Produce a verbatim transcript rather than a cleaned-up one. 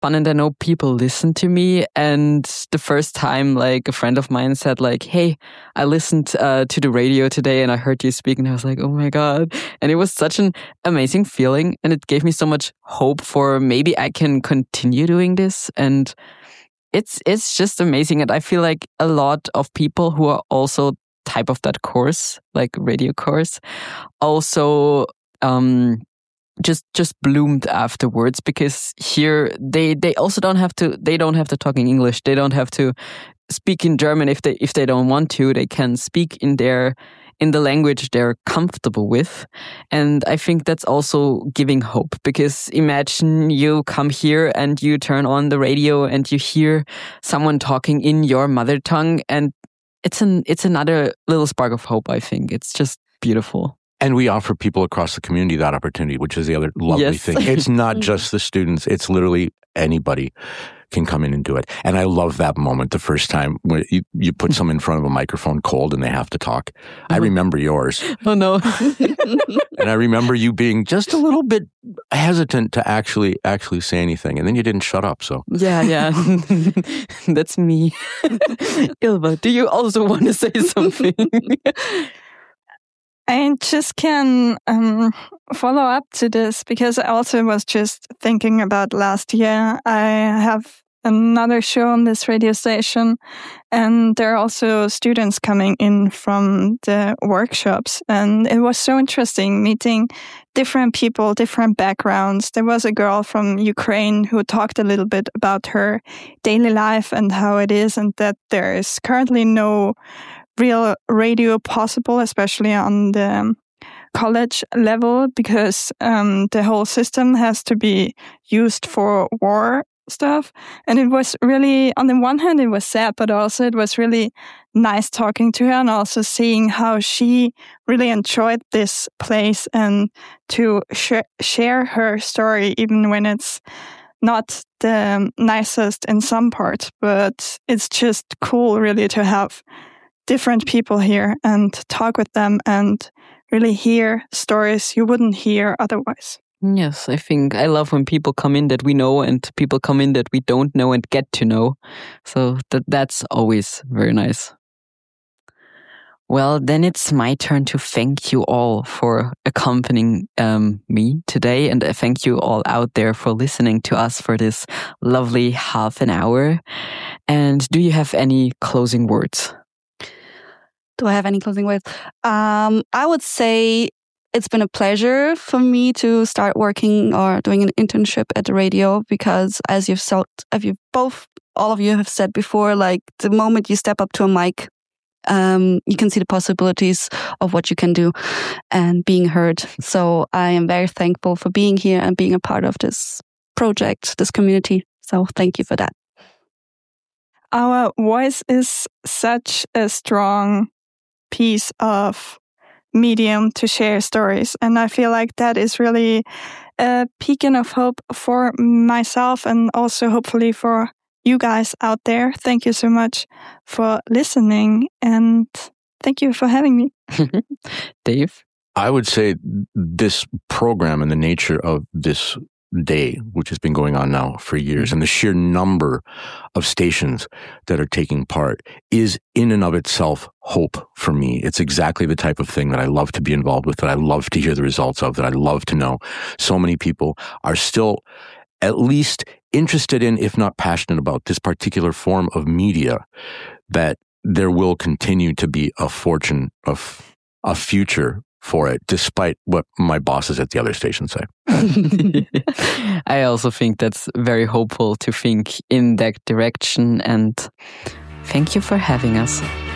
fun, and I know people listen to me. And the first time, like a friend of mine said, like, "Hey, I listened uh, to the radio today, and I heard you speak," and I was like, "Oh my god!" And it was such an amazing feeling, and it gave me so much hope for maybe I can continue doing this. And it's it's just amazing, and I feel like a lot of people who are also type of that course, like radio course, also. Um, just just bloomed afterwards, because here they they also don't have to they don't have to talk in English, they don't have to speak in German if they if they don't want to. They can speak in their in the language they're comfortable with. And I think that's also giving hope, because imagine you come here and you turn on the radio and you hear someone talking in your mother tongue, and it's an it's another little spark of hope. I think it's just beautiful. And we offer people across the community that opportunity, which is the other lovely yes. thing. It's not just the students. It's literally anybody can come in and do it. And I love that moment, the first time when you, you put someone in front of a microphone cold and they have to talk. I remember yours. Oh, no. And I remember you being just a little bit hesitant to actually actually say anything. And then you didn't shut up, so. Yeah, yeah. That's me. Ylva, do you also want to say something? I just can um, follow up to this, because I also was just thinking about last year. I have another show on this radio station, and there are also students coming in from the workshops. And it was so interesting meeting different people, different backgrounds. There was a girl from Ukraine who talked a little bit about her daily life and how it is, and that there is currently no real radio possible, especially on the college level, because um, the whole system has to be used for war stuff. And it was really, on the one hand, it was sad, but also it was really nice talking to her and also seeing how she really enjoyed this place, and to sh- share her story, even when it's not the nicest in some parts. But it's just cool, really, to have different people here and talk with them and really hear stories you wouldn't hear otherwise. Yes, I think I love when people come in that we know and people come in that we don't know and get to know. So that that's always very nice. Well, then it's my turn to thank you all for accompanying um, me today. And I thank you all out there for listening to us for this lovely half an hour. And do you have any closing words? Do I have any closing words? Um, I would say it's been a pleasure for me to start working or doing an internship at the radio, because as you've so, as you both, all of you have said before, like the moment you step up to a mic, um, you can see the possibilities of what you can do and being heard. So I am very thankful for being here and being a part of this project, this community. So thank you for that. Our voice is such a strong piece of medium to share stories. And I feel like that is really a beacon of hope for myself and also hopefully for you guys out there. Thank you so much for listening, and thank you for having me. Dave? I would say this program and the nature of this day, which has been going on now for years, and the sheer number of stations that are taking part is in and of itself hope for me. It's exactly the type of thing that I love to be involved with, that I love to hear the results of, that I love to know so many people are still at least interested in, if not passionate about, this particular form of media, that there will continue to be a fortune of a future for it, despite what my bosses at the other station say. I also think that's very hopeful to think in that direction, and thank you for having us.